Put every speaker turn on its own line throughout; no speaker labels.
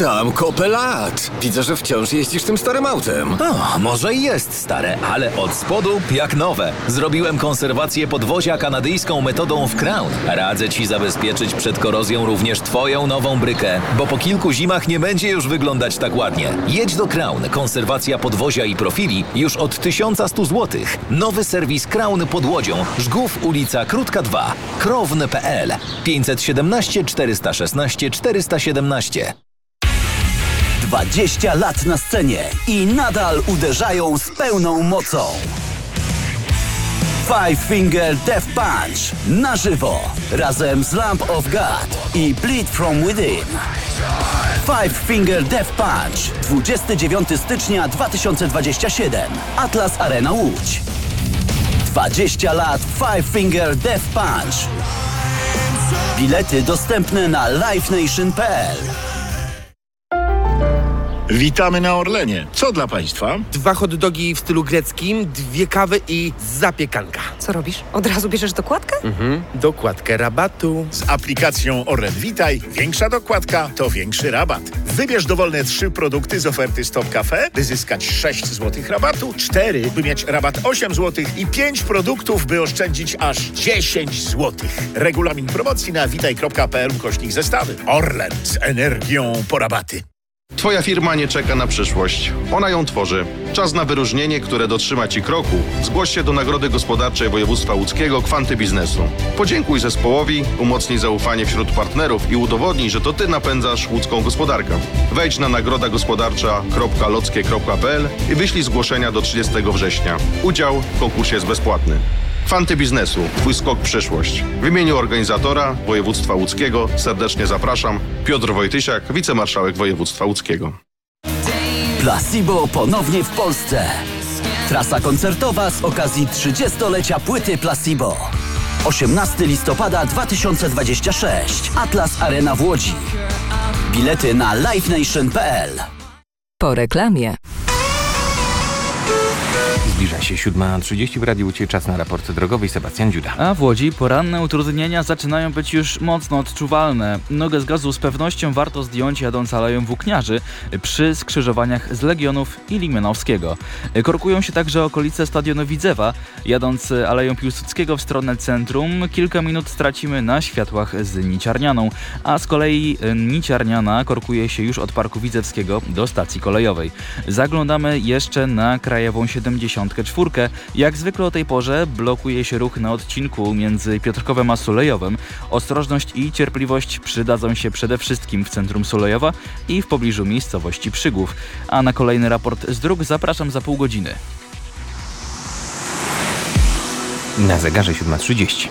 Adam, kopę lat. Widzę, że wciąż jeździsz tym starym autem.
No, może i jest stare, ale od spodu jak nowe. Zrobiłem konserwację podwozia kanadyjską metodą w Crown. Radzę Ci zabezpieczyć przed korozją również Twoją nową brykę, bo po kilku zimach nie będzie już wyglądać tak ładnie. Jedź do Crown. Konserwacja podwozia i profili już od 1100 zł. Nowy serwis Crown pod Łodzią. Żgów, ulica Krótka 2. Krown.pl 517 416 417.
20 lat na scenie i nadal uderzają z pełną mocą. Five Finger Death Punch na żywo razem z Lamb of God i Bleed From Within. Five Finger Death Punch 29 stycznia 2027 Atlas Arena Łódź. 20 lat Five Finger Death Punch. Bilety dostępne na livenation.pl.
Witamy na Orlenie. Co dla Państwa?
2 hot dogi w stylu greckim, 2 kawy i zapiekanka.
Co robisz? Od razu bierzesz dokładkę?
Dokładkę rabatu.
Z aplikacją Orlen Witaj większa dokładka to większy rabat. Wybierz dowolne 3 produkty z oferty Stop Cafe, by zyskać 6 zł rabatu, 4, by mieć rabat 8 zł i 5 produktów, by oszczędzić aż 10 zł. Regulamin promocji na witaj.pl/zestawy. Orlen z energią po rabaty.
Twoja firma nie czeka na przyszłość. Ona ją tworzy. Czas na wyróżnienie, które dotrzyma Ci kroku. Zgłoś się do Nagrody Gospodarczej Województwa Łódzkiego Kwanty Biznesu. Podziękuj zespołowi, umocnij zaufanie wśród partnerów i udowodnij, że to Ty napędzasz łódzką gospodarkę. Wejdź na nagrodagospodarcza.lockie.pl i wyślij zgłoszenia do 30 września. Udział w konkursie jest bezpłatny. Kwanty Biznesu. Twój skok w przyszłość. W imieniu organizatora Województwa Łódzkiego serdecznie zapraszam. Piotr Wojtysiak, wicemarszałek Województwa Łódzkiego.
Placebo ponownie w Polsce. Trasa koncertowa z okazji 30-lecia płyty Placebo. 18 listopada 2026. Atlas Arena w Łodzi. Bilety na livenation.pl.
Po reklamie.
Zbliża się 7:30 w Radiu Łódź, czas na raport drogowy. Sebastian Dziuda.
A w Łodzi poranne utrudnienia zaczynają być już mocno odczuwalne. Nogę z gazu z pewnością warto zdjąć jadąc Aleją Włókniarzy przy skrzyżowaniach z Legionów i Limenowskiego. Korkują się także okolice stadionu Widzewa. Jadąc Aleją Piłsudskiego w stronę centrum kilka minut stracimy na światłach z Niciarnianą, a z kolei Niciarniana korkuje się już od Parku Widzewskiego do stacji kolejowej. Zaglądamy jeszcze na Krajową 74. Jak zwykle o tej porze blokuje się ruch na odcinku między Piotrkowem a Sulejowem. Ostrożność i cierpliwość przydadzą się przede wszystkim w centrum Sulejowa i w pobliżu miejscowości Przygłów. A na kolejny raport z dróg zapraszam za pół godziny.
Na zegarze 7:30.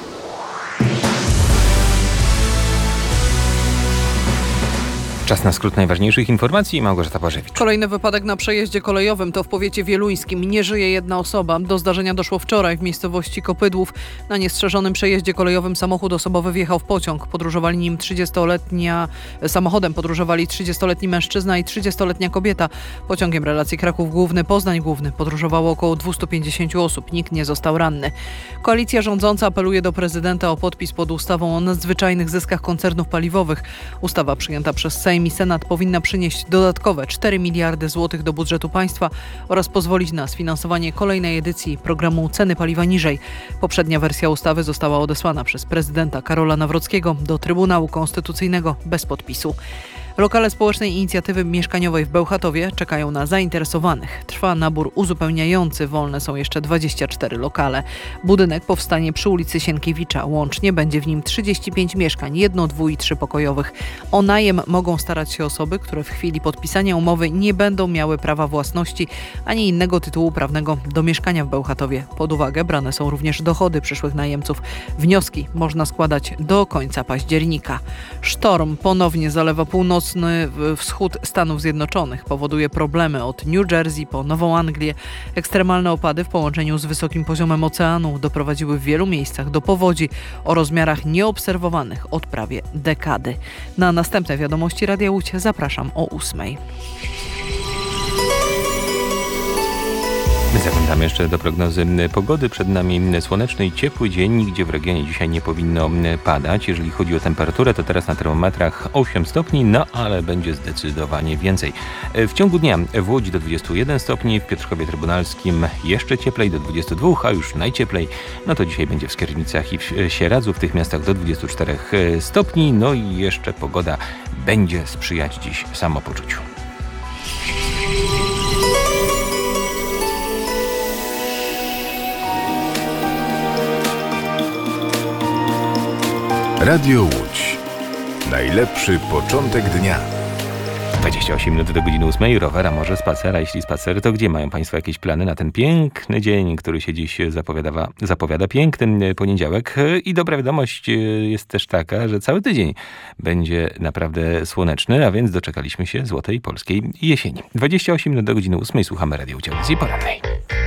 Czas na skrót najważniejszych informacji. Małgorzata Parzewicz.
Kolejny wypadek na przejeździe kolejowym to w powiecie wieluńskim. Nie żyje jedna osoba. Do zdarzenia doszło wczoraj w miejscowości Kopydłów. Na niestrzeżonym przejeździe kolejowym samochód osobowy wjechał w pociąg. Podróżowali nim samochodem podróżowali 30-letni mężczyzna i 30-letnia kobieta. Pociągiem relacji Kraków Główny, Poznań Główny podróżowało około 250 osób. Nikt nie został ranny. Koalicja rządząca apeluje do prezydenta o podpis pod ustawą o nadzwyczajnych zyskach koncernów paliwowych. Ustawa przyjęta przez Sejm i Senat powinna przynieść dodatkowe 4 miliardy złotych do budżetu państwa oraz pozwolić na sfinansowanie kolejnej edycji programu Ceny paliwa niżej. Poprzednia wersja ustawy została odesłana przez prezydenta Karola Nawrockiego do Trybunału Konstytucyjnego bez podpisu. Lokale społecznej inicjatywy mieszkaniowej w Bełchatowie czekają na zainteresowanych. Trwa nabór uzupełniający, wolne są jeszcze 24 lokale. Budynek powstanie przy ulicy Sienkiewicza. Łącznie będzie w nim 35 mieszkań, 1-, 2- i 3-pokojowych. O najem mogą starać się osoby, które w chwili podpisania umowy nie będą miały prawa własności ani innego tytułu prawnego do mieszkania w Bełchatowie. Pod uwagę brane są również dochody przyszłych najemców. Wnioski można składać do końca października. Sztorm ponownie zalewa północny wschód Stanów Zjednoczonych. Powoduje problemy od New Jersey po Nową Anglię. Ekstremalne opady w połączeniu z wysokim poziomem oceanu doprowadziły w wielu miejscach do powodzi o rozmiarach nieobserwowanych od prawie dekady. Na następne wiadomości Radia Łódź zapraszam o 8:00.
Zaglądamy jeszcze do prognozy pogody. Przed nami słoneczny i ciepły dzień. Nigdzie w regionie dzisiaj nie powinno padać. Jeżeli chodzi o temperaturę, to teraz na termometrach 8 stopni, no ale będzie zdecydowanie więcej. W ciągu dnia w Łodzi do 21 stopni, w Piotrkowie Trybunalskim jeszcze cieplej do 22, a już najcieplej, no to dzisiaj będzie w Skierniewicach i w Sieradzu, w tych miastach do 24 stopni. No i jeszcze pogoda będzie sprzyjać dziś samopoczuciu.
Radio Łódź. Najlepszy początek dnia.
28 minut do godziny 8. Rower, a może spacer? A jeśli spacer, to gdzie mają Państwo jakieś plany na ten piękny dzień, który się dziś zapowiada? Piękny poniedziałek. I dobra wiadomość jest też taka, że cały tydzień będzie naprawdę słoneczny, a więc doczekaliśmy się złotej polskiej jesieni. 28 minut do godziny 8. Słuchamy Radio Łódź Audycji Porannej.